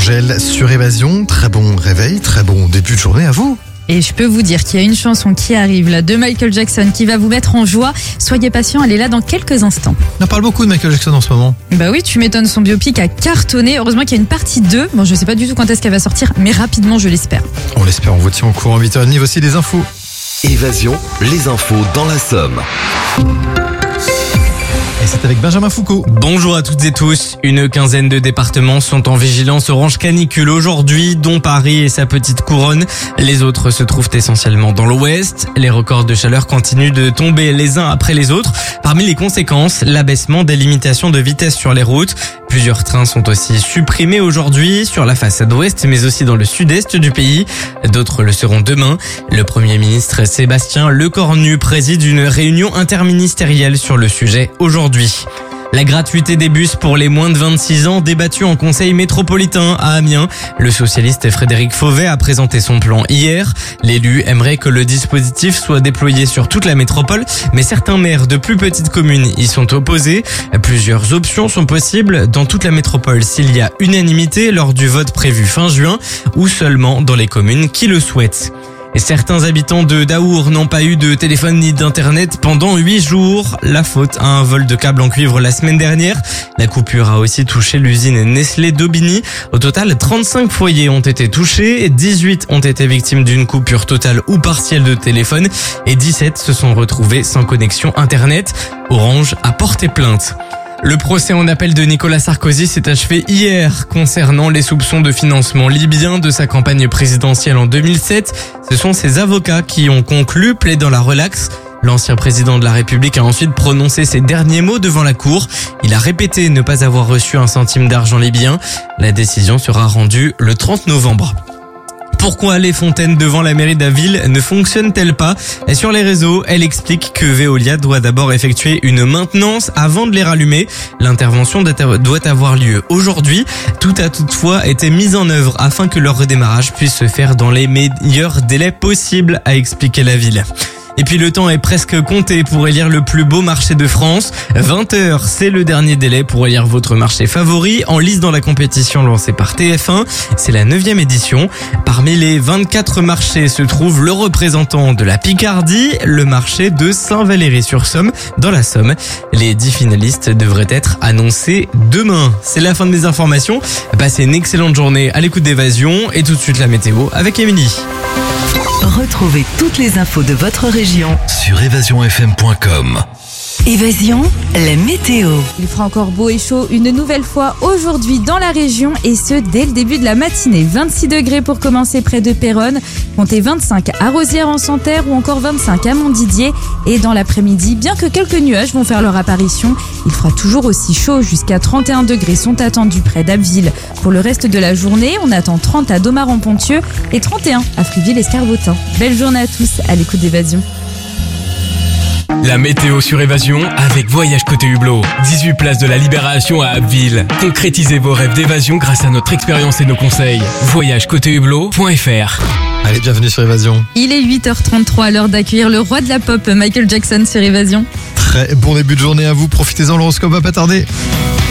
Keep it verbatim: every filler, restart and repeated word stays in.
Angèle sur Évasion. Très bon réveil, très bon début de journée à vous. Et je peux vous dire qu'il y a une chanson qui arrive là de Michael Jackson qui va vous mettre en joie. Soyez patients, elle est là dans quelques instants. On parle beaucoup de Michael Jackson en ce moment. Bah oui, tu m'étonnes, son biopic a cartonné. Heureusement qu'il y a une partie deux. Bon, je sais pas du tout quand est-ce qu'elle va sortir, mais rapidement, je l'espère. On l'espère, on vous tient au courant. huit heures trente, voici les infos. Évasion, les infos dans la Somme. Et c'est avec Benjamin Foucault. Bonjour à toutes et tous. Une quinzaine de départements sont en vigilance orange canicule aujourd'hui, dont Paris et sa petite couronne. Les autres se trouvent essentiellement dans l'ouest. Les records de chaleur continuent de tomber les uns après les autres. Parmi les conséquences, l'abaissement des limitations de vitesse sur les routes. Plusieurs trains sont aussi supprimés aujourd'hui sur la façade ouest, mais aussi dans le sud-est du pays. D'autres le seront demain. Le Premier ministre Sébastien Lecornu préside une réunion interministérielle sur le sujet aujourd'hui. La gratuité des bus pour les moins de vingt-six ans débattue en conseil métropolitain à Amiens. Le socialiste Frédéric Fauvet a présenté son plan hier. L'élu aimerait que le dispositif soit déployé sur toute la métropole, mais certains maires de plus petites communes y sont opposés. Plusieurs options sont possibles dans toute la métropole s'il y a unanimité lors du vote prévu fin juin ou seulement dans les communes qui le souhaitent. Et certains habitants de Daour n'ont pas eu de téléphone ni d'internet pendant huit jours. La faute à un vol de câble en cuivre la semaine dernière. La coupure a aussi touché l'usine Nestlé d'Aubigny. Au total, trente-cinq foyers ont été touchés. dix-huit ont été victimes d'une coupure totale ou partielle de téléphone. Et dix-sept se sont retrouvés sans connexion internet. Orange a porté plainte. Le procès en appel de Nicolas Sarkozy s'est achevé hier concernant les soupçons de financement libyen de sa campagne présidentielle en deux mille sept. Ce sont ses avocats qui ont conclu, plaidant la relaxe. L'ancien président de la République a ensuite prononcé ses derniers mots devant la cour. Il a répété ne pas avoir reçu un centime d'argent libyen. La décision sera rendue le trente novembre. Pourquoi les fontaines devant la mairie de la ville ne fonctionnent-elles pas? Et sur les réseaux, elle explique que Veolia doit d'abord effectuer une maintenance avant de les rallumer. L'intervention doit avoir lieu aujourd'hui. Tout a toutefois été mis en œuvre afin que leur redémarrage puisse se faire dans les meilleurs délais possibles, a expliqué la ville. Et puis le temps est presque compté pour élire le plus beau marché de France. vingt heures, c'est le dernier délai pour élire votre marché favori, en lice dans la compétition lancée par T F un. C'est la neuvième édition. Parmi les vingt-quatre marchés se trouve le représentant de la Picardie, le marché de Saint-Valery-sur-Somme, dans la Somme. Les dix finalistes devraient être annoncés demain. C'est la fin de mes informations. Passez une excellente journée à l'écoute d'Évasion et tout de suite la météo avec Émilie. Retrouvez toutes les infos de votre région Sur évasion f m point com. Évasion, la météo. Il fera encore beau et chaud une nouvelle fois aujourd'hui dans la région et ce dès le début de la matinée. vingt-six degrés pour commencer près de Péronne, comptez vingt-cinq à Rosières-en-Santerre ou encore vingt-cinq à Montdidier. Et dans l'après-midi, bien que quelques nuages vont faire leur apparition, il fera toujours aussi chaud, jusqu'à trente et un degrés sont attendus près d'Abbeville. Pour le reste de la journée, on attend trente à Domaran-Ponthieu et trente et un à Friville-Escarbotin. Belle journée à tous à l'écoute d'Évasion. La météo sur Évasion avec Voyage Côté Hublot. dix-huit places de la Libération à Abbeville. Concrétisez vos rêves d'évasion grâce à notre expérience et nos conseils. voyage côté hublot point f r. Allez, bienvenue sur Évasion. Il est huit heures trente-trois à l'heure d'accueillir le roi de la pop, Michael Jackson sur Évasion. Très bon début de journée à vous. Profitez-en, l'horoscope va pas tarder.